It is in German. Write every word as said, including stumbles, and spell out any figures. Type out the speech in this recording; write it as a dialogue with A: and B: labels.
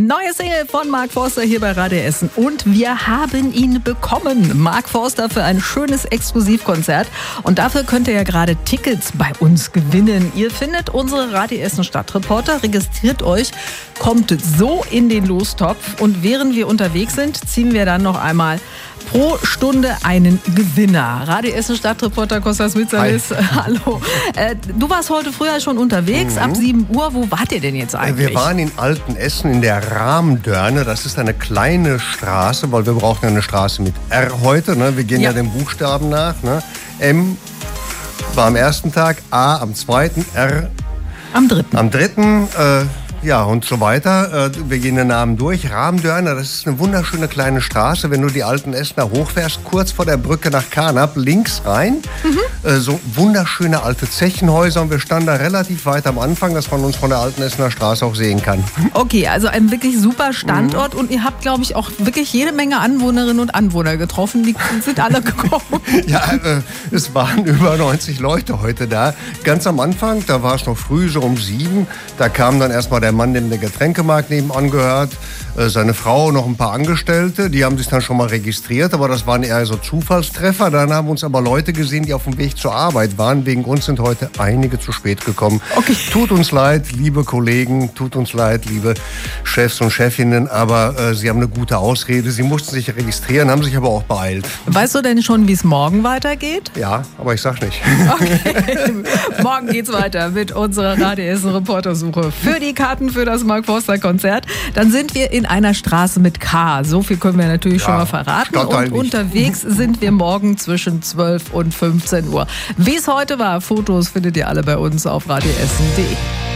A: Neue Single von Mark Forster hier bei Radio Essen und wir haben ihn bekommen. Mark Forster für ein schönes Exklusivkonzert und dafür könnt ihr ja gerade Tickets bei uns gewinnen. Ihr findet unsere Radio Essen Stadtreporter, registriert euch, kommt so in den Lostopf und während wir unterwegs sind, ziehen wir dann noch einmal pro Stunde einen Gewinner. Radio Essen Stadtreporter Kostas Mitsalis, hallo. Äh, du warst heute früher schon unterwegs, mhm. ab sieben Uhr. Wo wart ihr denn jetzt eigentlich?
B: Wir waren in Altenessen in der Rahmdörne. Das ist eine kleine Straße, weil wir brauchen eine Straße mit R heute. Ne? Wir gehen ja, ja den Buchstaben nach. Ne? M war am ersten Tag, A am zweiten, R
A: am dritten.
B: Am dritten, äh, ja, und so weiter. Wir gehen den Namen durch. Rahmdörner, das ist eine wunderschöne kleine Straße. Wenn du die Altenessener hochfährst, kurz vor der Brücke nach Karnap, links rein. Mhm. So wunderschöne alte Zechenhäuser. Und wir standen da relativ weit am Anfang, dass man uns von der Altenessener Straße auch sehen kann.
A: Okay, also ein wirklich super Standort. Mhm. Und ihr habt, glaube ich, auch wirklich jede Menge Anwohnerinnen und Anwohner getroffen. Die sind alle gekommen.
B: Ja, äh, es waren über neunzig Leute heute da. Ganz am Anfang, da war es noch früh, so um sieben. Da kam dann erstmal der Mann, dem der Getränkemarkt nebenan gehört, seine Frau, noch ein paar Angestellte, die haben sich dann schon mal registriert, aber das waren eher so Zufallstreffer. Dann haben uns aber Leute gesehen, die auf dem Weg zur Arbeit waren. Wegen uns sind heute einige zu spät gekommen.
A: Okay.
B: Tut uns leid, liebe Kollegen, tut uns leid, liebe Chefs und Chefinnen, aber äh, sie haben eine gute Ausrede. Sie mussten sich registrieren, haben sich aber auch beeilt.
A: Weißt du denn schon, wie es morgen weitergeht?
B: Ja, aber ich sag nicht.
A: Okay. Morgen geht's weiter mit unserer Radio Essen Reportersuche für die Karten für das Mark Forster Konzert. Dann sind wir in einer Straße mit K. So viel können wir natürlich ja, schon mal verraten. Und unterwegs sind wir morgen zwischen zwölf und fünfzehn Uhr. Wie es heute war, Fotos findet ihr alle bei uns auf radioessen punkt de.